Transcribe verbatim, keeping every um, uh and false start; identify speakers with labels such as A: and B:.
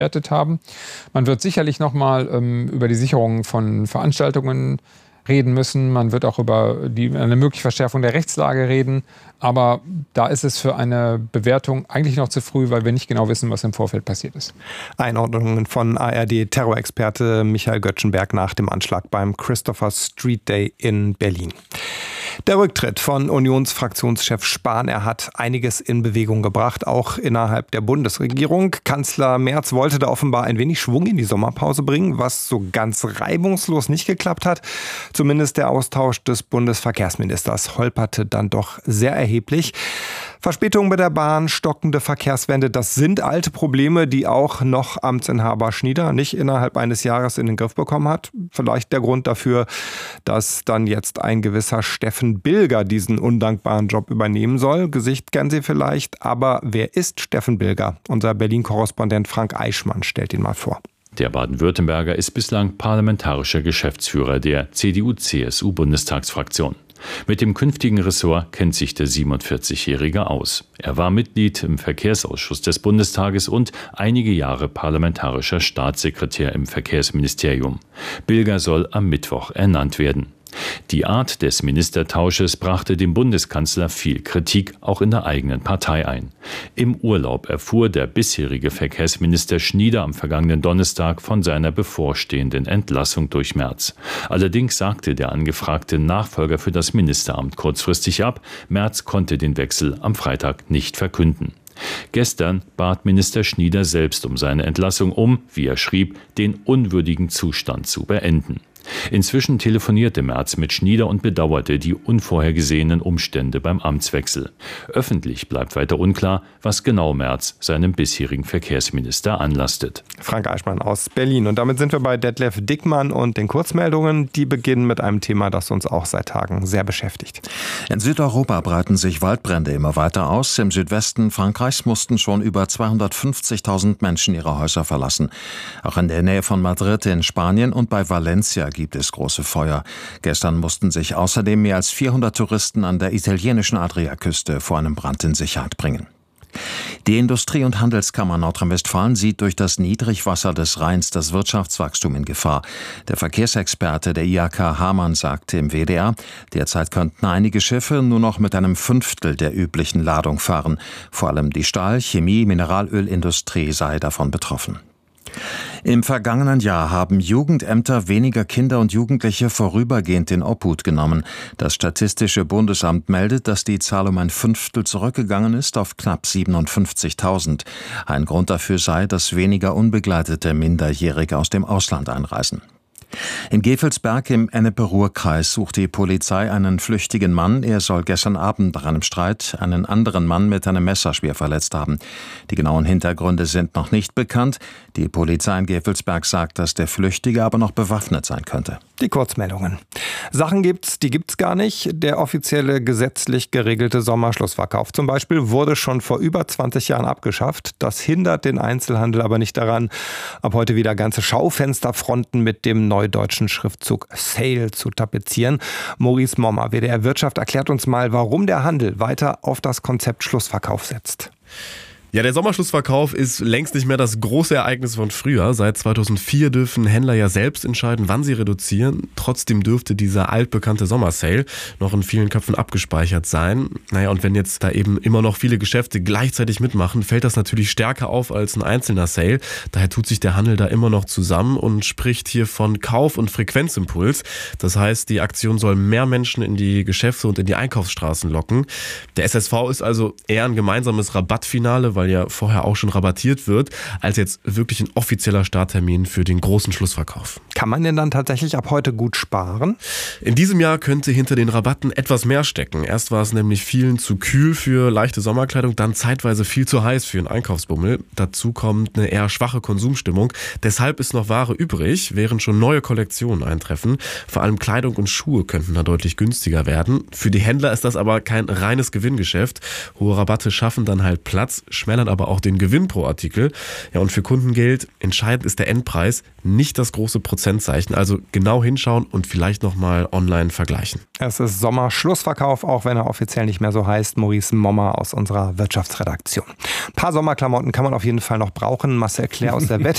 A: bewertet haben. Man wird sicherlich nochmal ähm, über die Sicherung von Veranstaltungen reden müssen. Man wird auch über die, eine mögliche Verschärfung der Rechtslage reden. Aber da ist es für eine Bewertung eigentlich noch zu früh, weil wir nicht genau wissen, was im Vorfeld passiert ist.
B: Einordnungen von A R D-Terrorexperte Michael Göttschenberg nach dem Anschlag beim Christopher Street Day in Berlin. Der Rücktritt von Unionsfraktionschef Spahn, er hat einiges in Bewegung gebracht, auch innerhalb der Bundesregierung. Kanzler Merz wollte da offenbar ein wenig Schwung in die Sommerpause bringen, was so ganz reibungslos nicht geklappt hat. Zumindest der Austausch des Bundesverkehrsministers holperte dann doch sehr erheblich. Verspätungen bei der Bahn, stockende Verkehrswende, das sind alte Probleme, die auch noch Amtsinhaber Schnieder nicht innerhalb eines Jahres in den Griff bekommen hat. Vielleicht der Grund dafür, dass dann jetzt ein gewisser Steffen Bilger diesen undankbaren Job übernehmen soll. Gesicht kennen Sie vielleicht, aber wer ist Steffen Bilger? Unser Berlin-Korrespondent Frank Eichmann stellt ihn mal vor.
C: Der Baden-Württemberger ist bislang parlamentarischer Geschäftsführer der C D U C S U-Bundestagsfraktion. Mit dem künftigen Ressort kennt sich der siebenundvierzigjährige aus. Er war Mitglied im Verkehrsausschuss des Bundestages und einige Jahre parlamentarischer Staatssekretär im Verkehrsministerium. Bilger soll am Mittwoch ernannt werden. Die Art des Ministertausches brachte dem Bundeskanzler viel Kritik, auch in der eigenen Partei ein. Im Urlaub erfuhr der bisherige Verkehrsminister Schnieder am vergangenen Donnerstag von seiner bevorstehenden Entlassung durch Merz. Allerdings sagte der angefragte Nachfolger für das Ministeramt kurzfristig ab. Merz konnte den Wechsel am Freitag nicht verkünden. Gestern bat Minister Schnieder selbst um seine Entlassung, um, wie er schrieb, den unwürdigen Zustand zu beenden. Inzwischen telefonierte Merz mit Schnieder und bedauerte die unvorhergesehenen Umstände beim Amtswechsel. Öffentlich bleibt weiter unklar, was genau Merz seinem bisherigen Verkehrsminister anlastet.
B: Frank Eichmann aus Berlin. Und damit sind wir bei Detlef Dickmann und den Kurzmeldungen. Die beginnen mit einem Thema, das uns auch seit Tagen sehr beschäftigt.
D: In Südeuropa breiten sich Waldbrände immer weiter aus. Im Südwesten Frankreichs mussten schon über zweihundertfünfzigtausend Menschen ihre Häuser verlassen. Auch in der Nähe von Madrid in Spanien und bei Valencia gibt es große Feuer. Gestern mussten sich außerdem mehr als vierhundert Touristen an der italienischen Adriaküste vor einem Brand in Sicherheit bringen. Die Industrie- und Handelskammer Nordrhein-Westfalen sieht durch das Niedrigwasser des Rheins das Wirtschaftswachstum in Gefahr. Der Verkehrsexperte der I H K Hamann sagte im W D R, derzeit könnten einige Schiffe nur noch mit einem Fünftel der üblichen Ladung fahren. Vor allem die Stahl-, Chemie-, Mineralölindustrie sei davon betroffen. Im vergangenen Jahr haben Jugendämter weniger Kinder und Jugendliche vorübergehend in Obhut genommen. Das Statistische Bundesamt meldet, dass die Zahl um ein Fünftel zurückgegangen ist auf knapp siebenundfünfzigtausend. Ein Grund dafür sei, dass weniger unbegleitete Minderjährige aus dem Ausland einreisen. In Gevelsberg im Ennepe-Ruhr-Kreis sucht die Polizei einen flüchtigen Mann. Er soll gestern Abend nach einem Streit einen anderen Mann mit einem Messer schwer verletzt haben. Die genauen Hintergründe sind noch nicht bekannt. Die Polizei in Gevelsberg sagt, dass der Flüchtige aber noch bewaffnet sein könnte.
B: Die Kurzmeldungen. Sachen gibt's, die gibt's gar nicht. Der offizielle gesetzlich geregelte Sommerschlussverkauf zum Beispiel wurde schon vor über zwanzig Jahren abgeschafft. Das hindert den Einzelhandel aber nicht daran, ab heute wieder ganze Schaufensterfronten mit dem neudeutschen Schriftzug Sale zu tapezieren. Maurice Mommer, W D R Wirtschaft, erklärt uns mal, warum der Handel weiter auf das Konzept Schlussverkauf setzt.
E: Ja, der Sommerschlussverkauf ist längst nicht mehr das große Ereignis von früher. Seit zweitausendvier dürfen Händler ja selbst entscheiden, wann sie reduzieren. Trotzdem dürfte dieser altbekannte Sommersale noch in vielen Köpfen abgespeichert sein. Naja, und wenn jetzt da eben immer noch viele Geschäfte gleichzeitig mitmachen, fällt das natürlich stärker auf als ein einzelner Sale. Daher tut sich der Handel da immer noch zusammen und spricht hier von Kauf- und Frequenzimpuls. Das heißt, die Aktion soll mehr Menschen in die Geschäfte und in die Einkaufsstraßen locken. Der S S V ist also eher ein gemeinsames Rabattfinale, weil ja vorher auch schon rabattiert wird, als jetzt wirklich ein offizieller Starttermin für den großen Schlussverkauf.
B: Kann man denn dann tatsächlich ab heute gut sparen?
E: In diesem Jahr könnte hinter den Rabatten etwas mehr stecken. Erst war es nämlich vielen zu kühl für leichte Sommerkleidung, dann zeitweise viel zu heiß für einen Einkaufsbummel. Dazu kommt eine eher schwache Konsumstimmung. Deshalb ist noch Ware übrig, während schon neue Kollektionen eintreffen. Vor allem Kleidung und Schuhe könnten da deutlich günstiger werden. Für die Händler ist das aber kein reines Gewinngeschäft. Hohe Rabatte schaffen dann halt Platz, schmälern aber auch den Gewinn pro Artikel. Ja, und für Kunden gilt, entscheidend ist der Endpreis, nicht das große Prozentzeichen. Also genau hinschauen und vielleicht nochmal online vergleichen.
B: Es ist Sommerschlussverkauf, auch wenn er offiziell nicht mehr so heißt. Maurice Mommer aus unserer Wirtschaftsredaktion. Ein paar Sommerklamotten kann man auf jeden Fall noch brauchen. Marcel Clair aus der Wette.